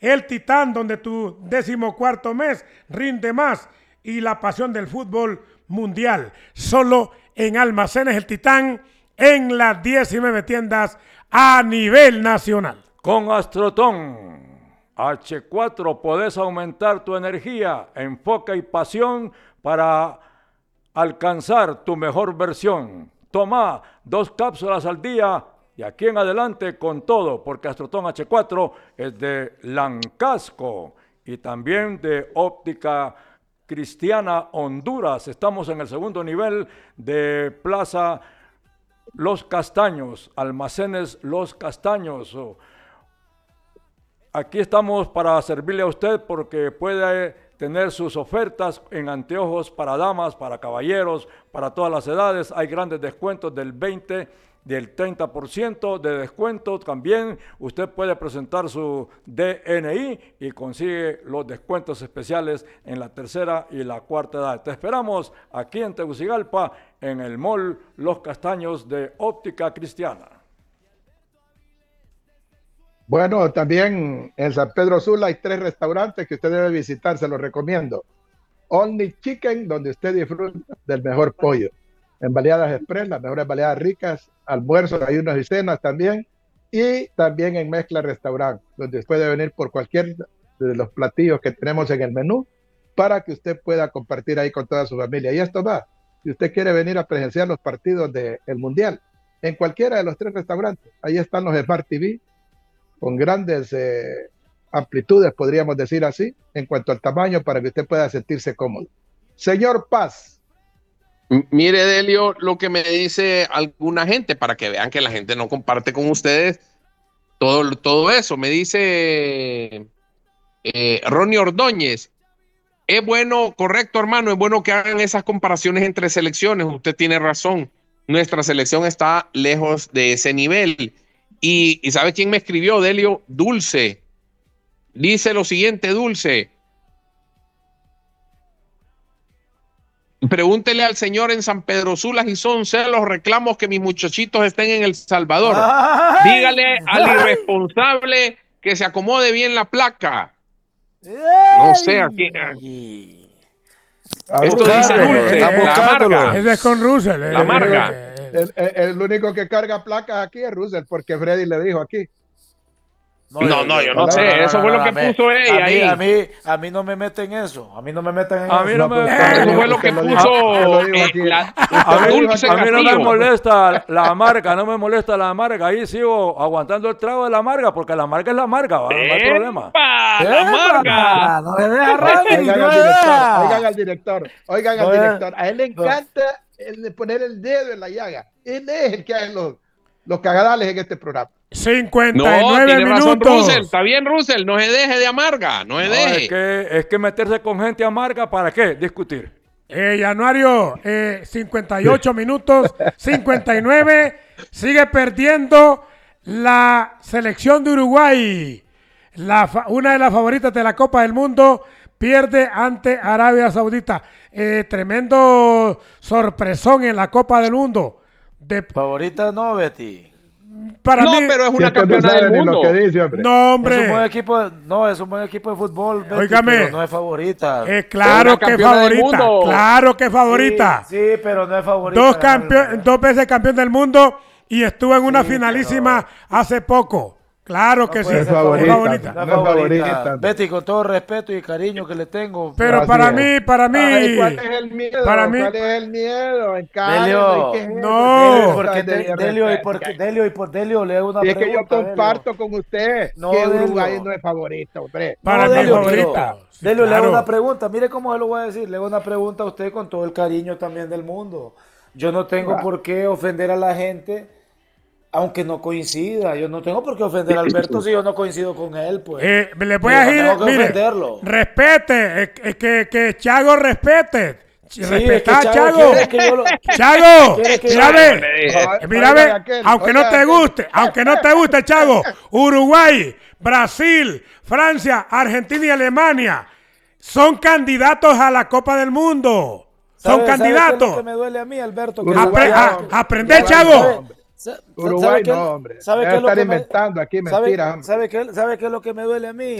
El Titán, donde tu 14º mes rinde más, y la pasión del fútbol mundial. Solo en Almacenes El Titán, en las 19 tiendas a nivel nacional. Con Astrotón H4 podés aumentar tu energía, enfoque y pasión para alcanzar tu mejor versión. Toma 2 cápsulas al día y aquí en adelante con todo, porque Astrotón H4 es de Lancasco y también de Óptica Cristiana Honduras. Estamos en el segundo nivel de Plaza Los Castaños, Almacenes Los Castaños. Aquí estamos para servirle a usted porque puede tener sus ofertas en anteojos para damas, para caballeros, para todas las edades. Hay grandes descuentos del 20%, del 30% de descuento. También usted puede presentar su DNI y consigue los descuentos especiales en la tercera y la cuarta edad. Te esperamos aquí en Tegucigalpa, en el Mall Los Castaños de Óptica Cristiana. Bueno, también en San Pedro Sula hay 3 restaurantes que usted debe visitar, se los recomiendo. Only Chicken, donde usted disfruta del mejor pollo. En Baleadas Express, las mejores baleadas ricas, almuerzos, ayunos y cenas también. Y también en Mezcla Restaurant, donde puede venir por cualquier de los platillos que tenemos en el menú para que usted pueda compartir ahí con toda su familia. Y esto va, si usted quiere venir a presenciar los partidos del Mundial, en cualquiera de los 3 restaurantes, ahí están los Smart TV, con grandes amplitudes, podríamos decir así, en cuanto al tamaño, para que usted pueda sentirse cómodo. Señor Paz. Mire, Delio, lo que me dice alguna gente, para que vean que la gente no comparte con ustedes todo eso. Me dice Ronnie Ordóñez, es bueno, correcto, hermano, es bueno que hagan esas comparaciones entre selecciones. Usted tiene razón, nuestra selección está lejos de ese nivel. Y ¿sabe quién me escribió, Delio? Dulce. Dice lo siguiente, Dulce. Pregúntele al señor en San Pedro Sula si son celos reclamos que mis muchachitos estén en El Salvador. ¡Ay! Dígale al irresponsable que se acomode bien la placa. No sé, aquí. Esto dice Dulce, la amarga. Ese es con Russell. La amarga. El único que carga placas aquí es Russell, porque Freddy le dijo aquí. No, yo no sé. Eso fue lo que puso ella ahí. A mí no me meten eso. A mí no me meten en A eso. mí no me... Eso fue lo que puso. A mí no me molesta la marca, no me molesta la marca. Ahí sigo aguantando el trago de la marca, porque la marca es la marca, ¿va? No hay problema. ¡La marca! No me deja Randy, Oigan al director. A él le encanta poner el dedo en la llaga. Él es el que hace los cagadales en este programa. 59 tiene minutos. Razón, Russell. Está bien, Russell. No se deje de amarga. No se deje. Es que meterse con gente amarga, ¿para qué? Discutir. Januario, 58 minutos, 59. Sigue perdiendo la selección de Uruguay. Una de las favoritas de la Copa del Mundo pierde ante Arabia Saudita. Tremendo sorpresón en la Copa del Mundo. Favorita no, Betty. Para mí, pero es una campeona del mundo. No, hombre. Es un buen equipo de fútbol, Betty, óigame, pero no es favorita. Claro que es favorita. Claro que es favorita. Sí, pero no es favorita. 2 veces campeón del mundo y estuvo en una finalísima hace poco. Claro que sí. Es favorita. Betty, con todo respeto y cariño que le tengo. Pero para mí. ¿Cuál es el miedo? ¿Cuál es el miedo? No. Delio, y por Delio le hago una pregunta. Es que yo comparto con usted que Uruguay no es favorito, hombre. Para mí es favorita. Delio, le hago una pregunta. Mire cómo se lo voy a decir. Le hago una pregunta a usted con todo el cariño también del mundo. Yo no tengo por qué ofender a la gente, aunque no coincida. Yo no tengo por qué ofender a Alberto si yo no coincido con él, pues. Le voy a decir, mire, respete, que Chago respete. Respeta a Chago. Chago, mira, aunque no te guste, Chago, Uruguay, Brasil, Francia, Argentina y Alemania son candidatos a la Copa del Mundo. Son candidatos. ¿Qué es lo que me duele a mí, Alberto? Aprende, Chago. Uruguay no, hombre. ¿Sabe qué es lo estar que inventando aquí mentiras. ¿Sabe qué es lo que me duele a mí?